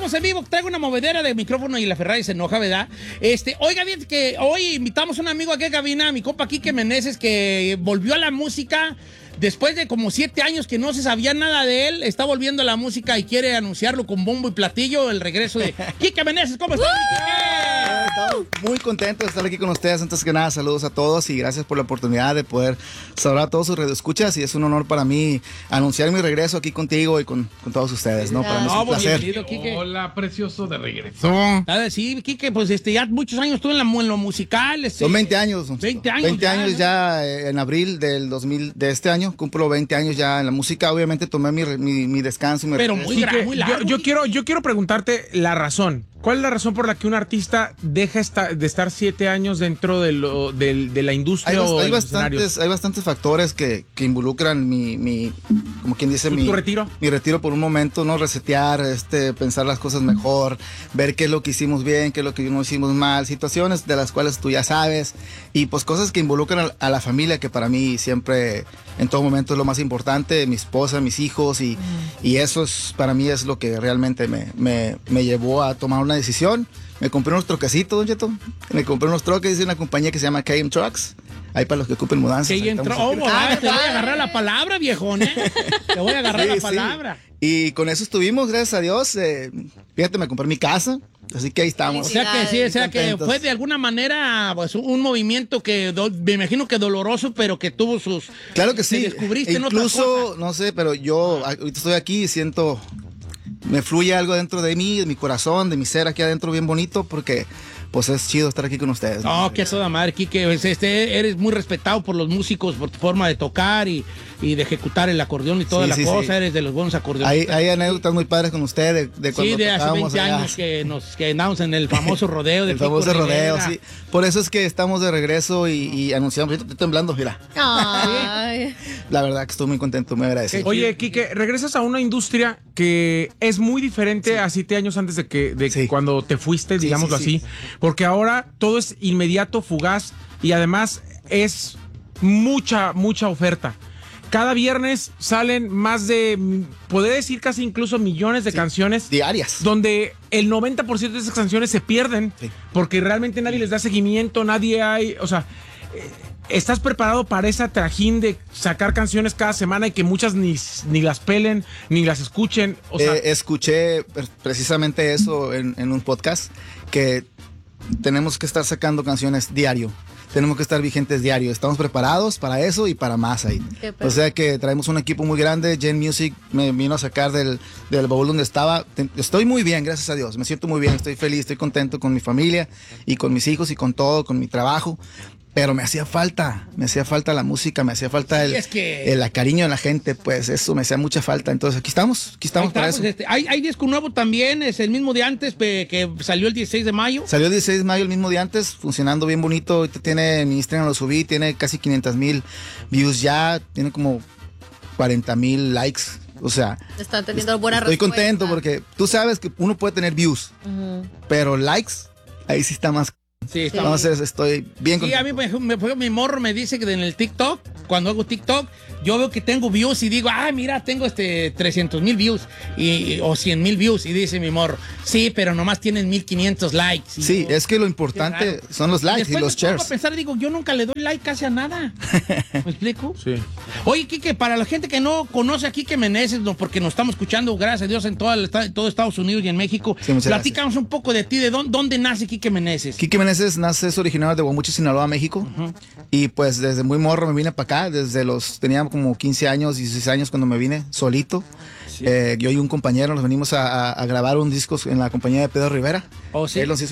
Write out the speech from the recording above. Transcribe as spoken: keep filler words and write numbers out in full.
estamos en vivo. Traigo una movedera de micrófono y la Ferrari se enoja, ¿verdad? Este, oiga, bien que hoy invitamos a un amigo aquí a cabina, mi compa Quique Meneses, que volvió a la música después de como siete años que no se sabía nada de él. Está volviendo a la música y quiere anunciarlo con bombo y platillo, el regreso de Quique Meneses. ¿Cómo estás, Quique? Estamos muy contentos de estar aquí con ustedes. Antes que nada, saludos a todos y gracias por la oportunidad de poder saludar a todos sus radioescuchas. Y es un honor para mí anunciar mi regreso aquí contigo y con, con todos ustedes, ¿no? Para mí es un placer. Bienvenido, Quique. Hola, precioso, de regreso. A ver, sí, Quique, pues este, ya muchos años tú en, la, en lo musical. Este, Son veinte años. veinte años. veinte ya, años ¿no? ya eh, en abril del dos mil, de este año. Cumplo veinte años ya en la música. Obviamente tomé mi, mi, mi descanso. Y mi Pero regreso. muy, gra- muy largo. yo, yo quiero, yo quiero preguntarte la razón. ¿Cuál es la razón por la que un artista deja esta, de estar siete años dentro de, lo, de, de la industria Hay, o hay de los bastantes, escenarios? hay bastantes factores que, que involucran mi, mi, como quien dice, ¿Tu- mi tu retiro? Mi retiro por un momento, ¿no? Resetear, este, pensar las cosas mejor, ver qué es lo que hicimos bien, qué es lo que no hicimos mal, situaciones de las cuales tú ya sabes, y pues cosas que involucran a, a la familia, que para mí siempre, en todo momento es lo más importante, mi esposa, mis hijos, y, mm. y eso es, para mí es lo que realmente me, me, me llevó a tomar una decisión. Me compré unos troquecitos, Don Cheto. Me compré unos troques de una compañía que se llama K M Trucks. Ahí para los que ocupen mudanzas. Que entró. Oh, ah, te voy a agarrar la palabra, viejón, ¿eh? Te voy a agarrar Sí, la sí. palabra. Y con eso estuvimos, gracias a Dios. Eh, fíjate, me compré mi casa. Así que ahí estamos. O sea que sí, o sea que Contentos. fue de alguna manera pues, un movimiento que do- me imagino que doloroso, pero que tuvo sus. Claro que sí. Te descubriste en otras Incluso, cosas. no sé, pero yo ahorita estoy aquí y siento. Me fluye algo dentro de mí, de mi corazón, de mi ser aquí adentro bien bonito, porque pues es chido estar aquí con ustedes. No, oh, que toda madre, Quique. Pues, este, eres muy respetado por los músicos, por tu forma de tocar y, y de ejecutar el acordeón y toda Sí, la sí, cosa. sí. Eres de los buenos acordeonistas. Hay, hay anécdotas muy padres con usted de, de cuando Sí, de hace tocábamos veinte allá. años que nos que andamos en el famoso rodeo de El Kiko famoso rodeo, Rivera. sí. Por eso es que estamos de regreso y, y anunciamos. Estoy temblando, mira. Ay. La verdad que estoy muy contento, muy agradecido. Oye, Quique, regresas a una industria que es muy diferente Sí. a siete años antes de que de Sí. cuando te fuiste, Sí, digámoslo sí, sí. así, porque ahora todo es inmediato, fugaz y además es mucha, mucha oferta. Cada viernes salen más de, podría decir casi incluso millones de Sí. canciones Diarias. donde el noventa por ciento de esas canciones se pierden Sí. porque realmente nadie les da seguimiento, nadie hay, o sea, eh, ¿estás preparado para esa trajín de sacar canciones cada semana y que muchas ni, ni las pelen, ni las escuchen? O sea, Eh, escuché pre- precisamente eso en, en un podcast, que tenemos que estar sacando canciones diario. Tenemos que estar vigentes diario. Estamos preparados para eso y para más ahí. Qué padre. O sea que traemos un equipo muy grande. Gen Music me vino a sacar del, del baúl donde estaba. Te- Estoy muy bien, gracias a Dios. Me siento muy bien, estoy feliz, estoy contento con mi familia y con mis hijos y con todo, con mi trabajo. Pero me hacía falta, me hacía falta la música, me hacía falta Sí, el, es que- el cariño de la gente, pues eso me hacía mucha falta. Entonces aquí estamos, aquí estamos Ahí está, para pues, eso. este, hay, hay disco nuevo también, es el mismo de antes, pe- que salió el dieciséis de mayo. Salió el dieciséis de mayo, el mismo día antes, funcionando bien bonito. Ahorita tiene, en Instagram lo subí, tiene casi quinientos mil views ya, tiene como cuarenta mil likes. O sea, Están teniendo buena estoy respuesta. contento porque tú sabes que uno puede tener views, Ujú. pero likes, ahí sí está más. Sí, está Entonces estoy bien Sí, contento. a mí me, me- me- mi morro me dice que en el TikTok, cuando hago TikTok, yo veo que tengo views y digo, ah, mira, tengo este trescientos mil views y, o cien mil views. Y dice mi morro, sí, pero nomás tienen mil quinientos likes. Y Sí, yo, es que lo qué importante raro. son los likes y Después los me pongo shares. a pensar, digo, yo nunca le doy like casi a nada. ¿Me explico? sí. Oye, Quique, para la gente que no conoce a Quique Meneses, no, porque nos estamos escuchando, gracias a Dios, en todo, el, esta- todo Estados Unidos y en México, Sí, muchas platícanos un poco de ti, de dónde, dónde nace Quique Meneses. Quique Meneses nace, es originario de Guamuchi, Sinaloa, México. Y pues desde muy morro me vine para acá, desde los, tenía como quince años, dieciséis años cuando me vine solito. Eh, yo y un compañero nos venimos a, a- a grabar un disco en la compañía de Pedro Rivera. Oh, sí. Él nos hizo